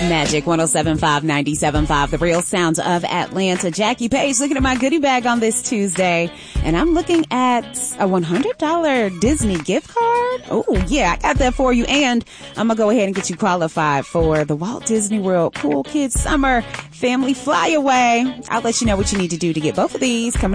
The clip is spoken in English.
Magic 107.5, 97.5, the real sounds of Atlanta. Jackie Page looking at my goodie bag on this Tuesday, and I'm looking at a $100 Disney gift card. Oh, yeah, I got that for you, and I'm going to go ahead and get you qualified for the Walt Disney World Cool Kids Summer Family Flyaway. I'll let you know what you need to do to get both of these coming